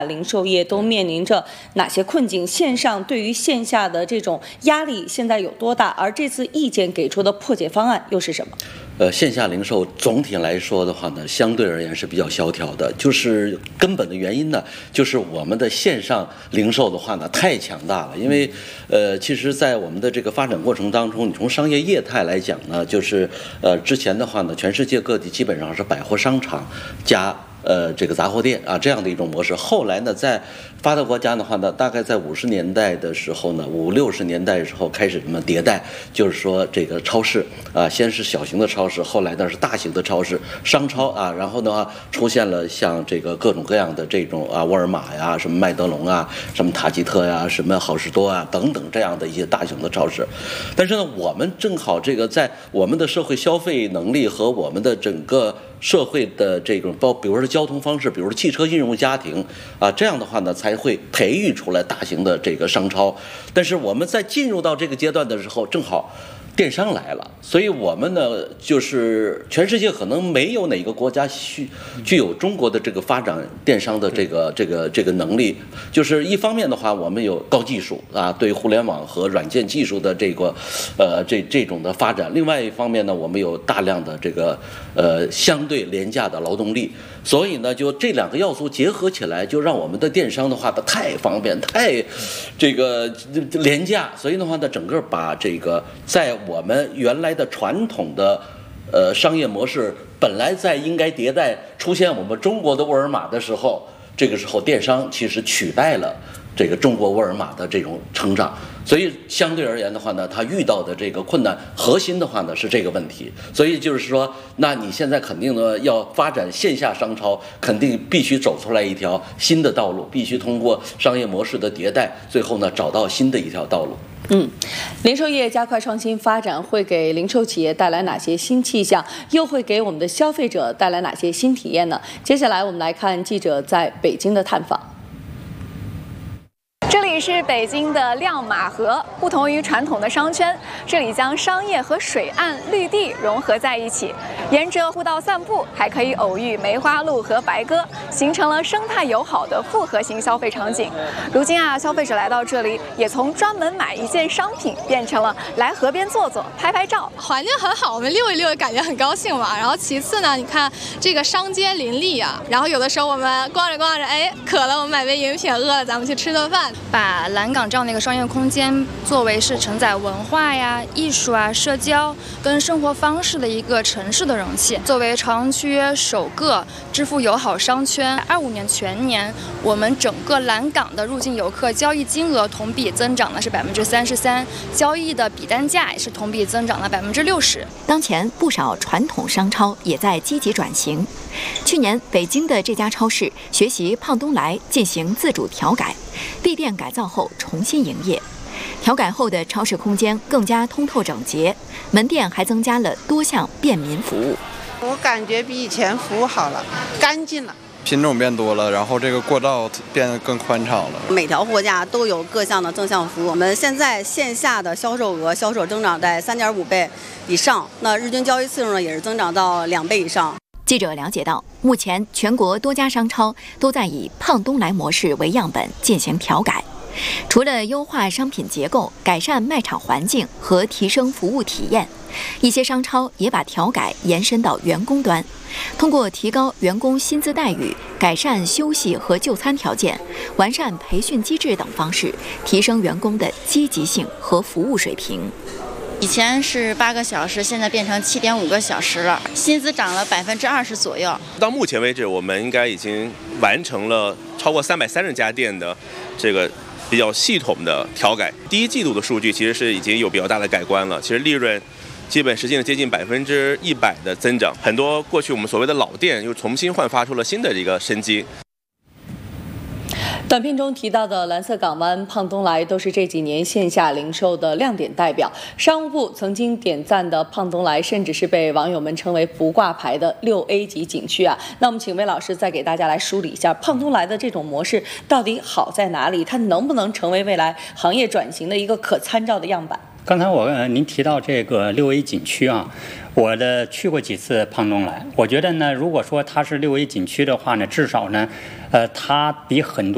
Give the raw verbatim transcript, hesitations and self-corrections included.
零售业都面临着哪些困境？线上对于线下的这种压力现在有多大？而这次意见给出的破解方案又是什么？ 呃，线下零售总体来说的话呢，相对而言是比较萧条的。就是根本的原因呢，就是我们的线上零售的话呢太强大了。因为呃，其实，在我们的这个发展过程当中，你从商业业态来讲呢，就是呃之前的话呢，全世界各地基本上是百货商场加。呃，这个杂货店啊，这样的一种模式。后来呢，在发达国家的话呢，大概在五十年代的时候呢，五六十年代的时候开始什么迭代，就是说这个超市啊，先是小型的超市，后来呢是大型的超市、商超啊，然后呢出现了像这个各种各样的这种啊，沃尔玛呀、什么麦德龙啊、什么塔吉特呀、什么好事多啊等等这样的一些大型的超市。但是呢，我们正好这个在我们的社会消费能力和我们的整个社会的这种包，比如说交通方式，比如说汽车进入家庭啊，这样的话呢，才会培育出来大型的这个商超。但是我们在进入到这个阶段的时候，正好电商来了，所以我们呢，就是全世界可能没有哪个国家具具有中国的这个发展电商的这个这个这个能力。就是一方面的话，我们有高技术啊，对互联网和软件技术的这个呃这这种的发展；另外一方面呢，我们有大量的这个呃相对廉价的劳动力。所以呢，就这两个要素结合起来，就让我们的电商的话，它太方便，太这个廉价。所以的话呢，整个把这个在我们原来的传统的呃商业模式，本来在应该迭代出现我们中国的沃尔玛的时候，这个时候电商其实取代了这个中国沃尔玛的这种成长。所以相对而言的话呢，它遇到的这个困难核心的话呢是这个问题。所以就是说，那你现在肯定呢要发展线下商超，肯定必须走出来一条新的道路，必须通过商业模式的迭代，最后呢找到新的一条道路。 嗯，零售业加快创新发展会给零售企业带来哪些新气象？又会给我们的消费者带来哪些新体验呢？接下来我们来看记者在北京的探访。 这里是北京的亮马河，不同于传统的商圈，这里将商业和水岸绿地融合在一起，沿着步道散步，还可以偶遇梅花鹿和白鸽，形成了生态友好的复合型消费场景。如今啊，消费者来到这里，也从专门买一件商品，变成了来河边坐坐、拍拍照。 环境很好，我们溜一溜，感觉很高兴嘛。然后其次呢，你看这个商街林立啊，然后有的时候我们逛着逛着，哎，渴了，我们买杯饮品；饿了，咱们去吃顿饭。 把蓝港这样的一个商业空间作为是承载文化呀、艺术啊、社交跟生活方式的一个城市的容器，作为朝阳区首个支付友好商圈，二五年全年我们整个蓝港的入境游客交易金额同比增长的是百分之三十三，交易的笔单价也是同比增长了百分之六十。 当前不少传统商超也在积极转型。去年北京的这家超市学习胖东来进行自主调改，闭店改造后重新营业。调改后的超市空间更加通透整洁，门店还增加了多项便民服务。 我感觉比以前服务好了，干净了。 品种变多了，然后这个过道变得更宽敞了。 每条货架都有各项的正向服务。我们现在线下的销售额销售增长在三点五倍以上，那日均交易次数呢也是增长到两倍以上。 记者了解到，目前全国多家商超都在以胖东来模式为样本进行调改。除了优化商品结构、改善卖场环境和提升服务体验，一些商超也把调改延伸到员工端，通过提高员工薪资待遇、改善休息和就餐条件、完善培训机制等方式，提升员工的积极性和服务水平。 以前是八个小时，现在变成七点五个小时了，薪资涨了百分之二十左右。 到目前为止，我们应该已经完成了超过三百三十家店的这个比较系统的调改。第一季度的数据其实是已经有比较大的改观了，其实利润基本实现了接近百分之一百的增长。很多过去我们所谓的老店又重新焕发出了新的这个生机。 短片中提到的蓝色港湾、胖东来都是这几年线下零售的亮点代表。商务部曾经点赞的胖东来，甚至是被网友们称为不挂牌的六 A 级景区啊。那我们请魏老师再给大家来梳理一下胖东来的这种模式到底好在哪里？它能不能成为未来行业转型的一个可参照的样板？ 刚才我呃您提到这个六 A 景区啊，我的去过几次胖东来，我觉得呢，如果说它是六 A 景区的话呢，至少呢，呃，它比很多